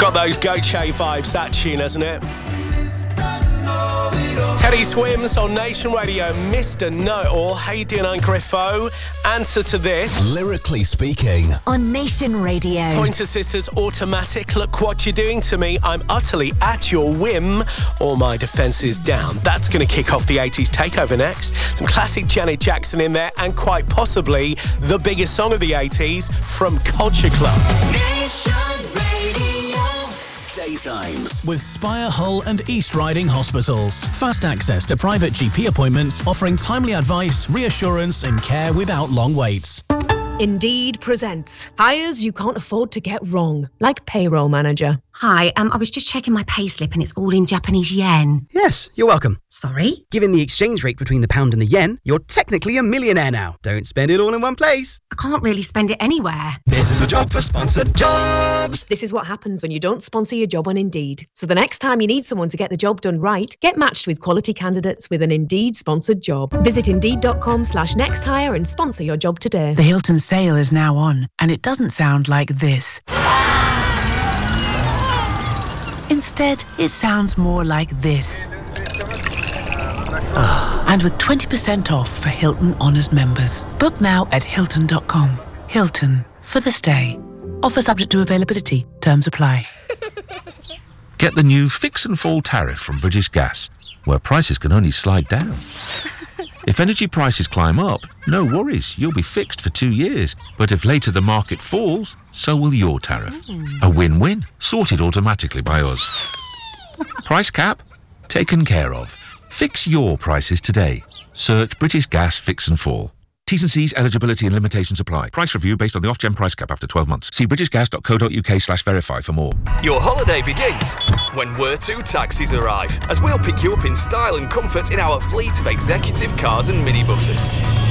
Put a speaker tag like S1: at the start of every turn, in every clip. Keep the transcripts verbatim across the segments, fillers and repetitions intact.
S1: Got those Goche vibes, that tune, hasn't it? Teddy Swims on Nation Radio, Mister Know-It-All. How you doing, I'm Griffo? Answer to this.
S2: Lyrically Speaking.
S3: On Nation Radio.
S1: Pointer Sisters, Automatic. Look what you're doing to me. I'm utterly at your whim. All my defence is down. That's going to kick off the eighties takeover next. Some classic Janet Jackson in there, and quite possibly the biggest song of the eighties from Culture Club.
S2: Nation Radio. Daytimes.
S4: With Spire, Hull and East Riding Hospitals. Fast access to private G P appointments, offering timely advice, reassurance and care without long waits.
S5: Indeed presents hires you can't afford to get wrong, like payroll manager.
S6: Hi, um, I was just checking my payslip and it's all in Japanese yen.
S7: Yes, you're welcome.
S6: Sorry?
S7: Given the exchange rate between the pound and the yen, you're technically a millionaire now. Don't spend it all in one place.
S6: I can't really spend it anywhere.
S7: This is a job for sponsored jobs.
S5: This is what happens when you don't sponsor your job on Indeed. So the next time you need someone to get the job done right, get matched with quality candidates with an Indeed-sponsored job. Visit Indeed.com slash next hire and sponsor your job today.
S8: The Hilton sale is now on, and it doesn't sound like this. Instead, it sounds more like this. Oh, and with twenty percent off for Hilton Honors members. Book now at Hilton dot com. Hilton, for the stay. Offer subject to availability. Terms apply.
S9: Get the new Fix and Fall tariff from British Gas, where prices can only slide down. If energy prices climb up, no worries, you'll be fixed for two years. But if later the market falls, so will your tariff. A win-win, sorted automatically by us. Price cap? Taken care of. Fix your prices today. Search British Gas Fix and Fall. T's and C's, eligibility and limitations apply. Price review based on the off-gen price cap after twelve months. See britishgas.co.uk slash verify for more.
S10: Your holiday begins when Where To taxis arrive, as we'll pick you up in style and comfort in our fleet of executive cars and minibuses.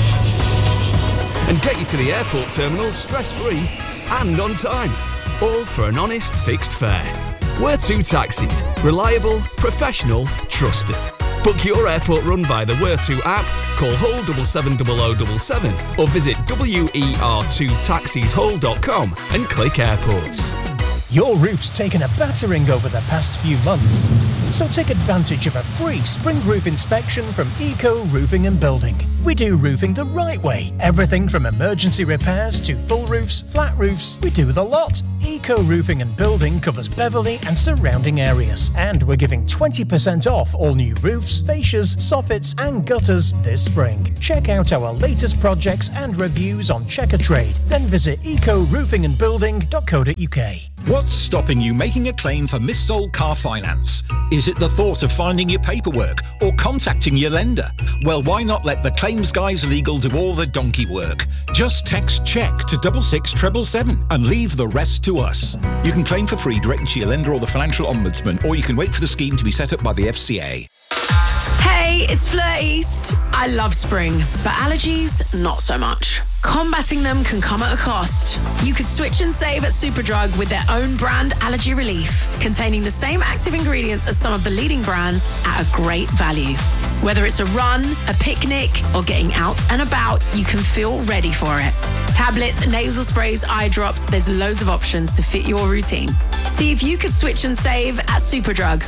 S10: And get you to the airport terminal stress-free and on time. All for an honest, fixed fare. Where To taxis. Reliable, professional, trusted. Book your airport run via the Where To app, call Hull seven seven zero zero seven seven or visit W E R two taxis hull dot com and click airports.
S11: Your roof's taken a battering over the past few months, so take advantage of a free spring roof inspection from Eco Roofing and Building. We do roofing the right way. Everything from emergency repairs to full roofs, flat roofs, we do the lot. Eco Roofing and Building covers Beverley and surrounding areas. And we're giving twenty percent off all new roofs, fascias, soffits and gutters this spring. Check out our latest projects and reviews on Checker Trade. Then visit eco roofing and building dot co dot uk.
S12: What's stopping you making a claim for missold car finance? Is it the thought of finding your paperwork or contacting your lender? Well, why not let the Claims Guys Legal do all the donkey work? Just text check to double six treble seven and leave the rest to us. You can claim for free directly to your lender or the Financial Ombudsman, or you can wait for the scheme to be set up by the F C A.
S13: Hey, it's Fleur East. I love spring, but allergies, not so much. Combating them can come at a cost. You could switch and save at Superdrug with their own brand Allergy Relief, containing the same active ingredients as some of the leading brands at a great value. Whether it's a run, a picnic, or getting out and about, you can feel ready for it. Tablets, nasal sprays, eye drops, there's loads of options to fit your routine. See if you could switch and save at Superdrug.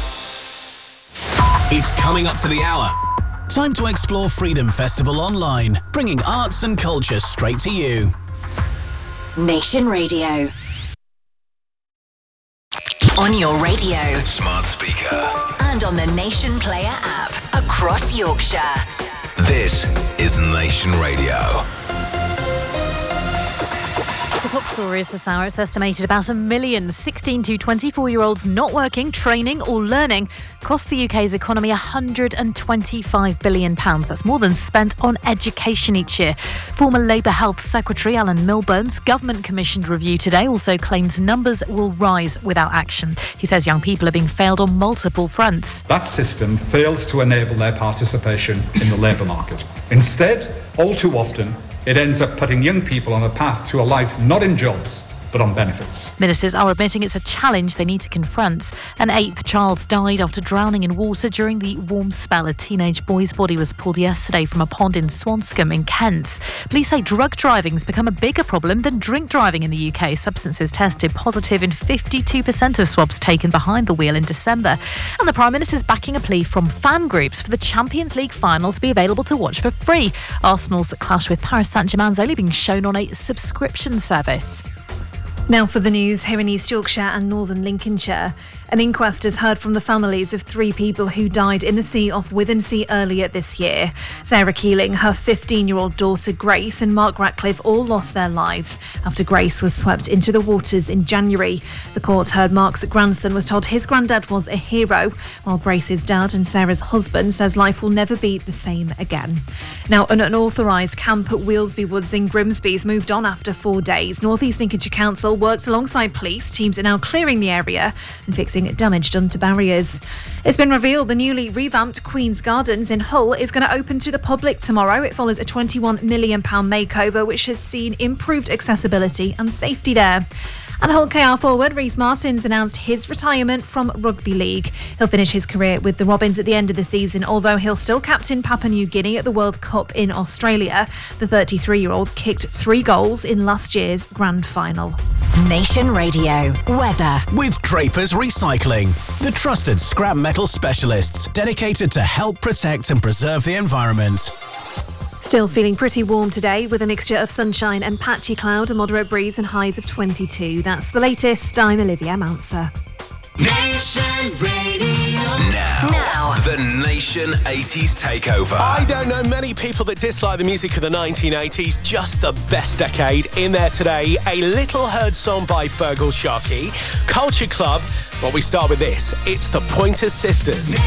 S4: It's coming up to the hour. Time to explore Freedom Festival online, bringing arts and culture straight to you.
S3: Nation Radio. On your radio.
S2: Smart speaker.
S3: And on the Nation Player app. Across Yorkshire.
S2: This is Nation Radio.
S14: The top story is this hour. It's estimated about a million sixteen to twenty-four-year-olds not working, training or learning cost the U K's economy one hundred twenty-five billion pounds. That's more than spent on education each year. Former Labour Health Secretary Alan Milburn's government-commissioned review today also claims numbers will rise without action. He says young people are being failed on multiple fronts.
S15: That system fails to enable their participation in the labour market. Instead, all too often, it ends up putting young people on a path to a life not in jobs, but on benefits.
S14: Ministers are admitting it's a challenge they need to confront. An eighth child died after drowning in water during the warm spell. A teenage boy's body was pulled yesterday from a pond in Swanscombe in Kent. Police say drug driving's become a bigger problem than drink driving in the U K. Substances tested positive in fifty-two percent of swabs taken behind the wheel in December. And the Prime Minister's backing a plea from fan groups for the Champions League final to be available to watch for free. Arsenal's clash with Paris Saint-Germain's only being shown on a subscription service.
S16: Now for the news here in East Yorkshire and northern Lincolnshire. An inquest has heard from the families of three people who died in the sea off Withensea earlier this year. Sarah Keeling, her fifteen-year-old daughter Grace and Mark Ratcliffe all lost their lives after Grace was swept into the waters in January. The court heard Mark's grandson was told his granddad was a hero, while Grace's dad and Sarah's husband says life will never be the same again. Now, an unauthorised camp at Wheelsby Woods in Grimsby has moved on after four days. North East Lincolnshire Council worked alongside police. Teams are now clearing the area and fixing damage done to barriers. It's been revealed the newly revamped Queen's Gardens in Hull is going to open to the public tomorrow. It follows a twenty-one million pounds makeover which has seen improved accessibility and safety there. And Hull K R forward Rhys Martins announced his retirement from Rugby League. He'll finish his career with the Robins at the end of the season, although he'll still captain Papua New Guinea at the World Cup in Australia. The thirty-three-year-old kicked three goals in last year's grand final.
S3: Nation Radio weather
S4: with Draper's Recycling, the trusted scrap metal specialists dedicated to help protect and preserve the environment.
S16: Still feeling pretty warm today with a mixture of sunshine and patchy cloud, a moderate breeze and highs of twenty-two. That's the latest. I'm Olivia Mounser.
S2: Nation Radio. Now, now, the Nation eighties Takeover.
S1: I don't know many people that dislike the music of the nineteen eighties. Just the best decade. In there today, a little heard song by Fergal Sharkey, Culture Club. Well, we start with this. It's the Pointer Sisters.